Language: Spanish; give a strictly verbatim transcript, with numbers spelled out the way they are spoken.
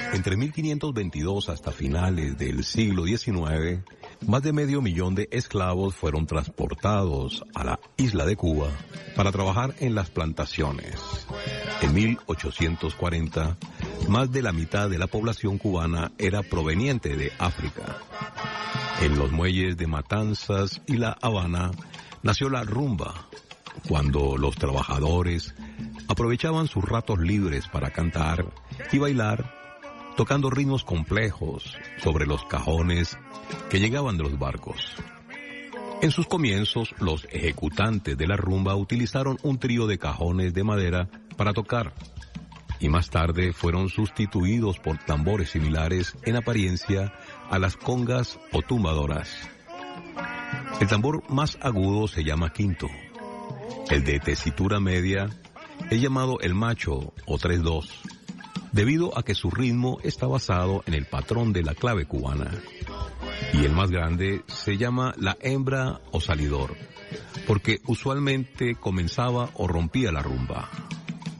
Entre mil quinientos veintidós hasta finales del siglo diecinueve, más de medio millón de esclavos fueron transportados a la isla de Cuba para trabajar en las plantaciones. En mil ochocientos cuarenta, más de la mitad de la población cubana era proveniente de África. En los muelles de Matanzas y La Habana nació la rumba, cuando los trabajadores aprovechaban sus ratos libres para cantar y bailar, tocando ritmos complejos sobre los cajones que llegaban de los barcos. En sus comienzos, los ejecutantes de la rumba utilizaron un trío de cajones de madera para tocar, y más tarde fueron sustituidos por tambores similares en apariencia a las congas o tumbadoras. El tambor más agudo se llama quinto. El de tesitura media es llamado el macho o tres dos, debido a que su ritmo está basado en el patrón de la clave cubana. Y el más grande se llama la hembra o salidor, porque usualmente comenzaba o rompía la rumba.